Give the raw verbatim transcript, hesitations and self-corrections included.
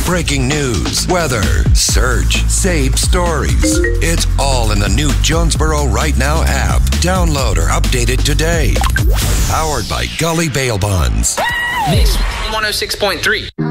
breaking news, weather, search, saved stories. It's all in the new Jonesboro Right Now app. Download or update it today. Powered by Gully Bail Bonds. Mix one oh six point three.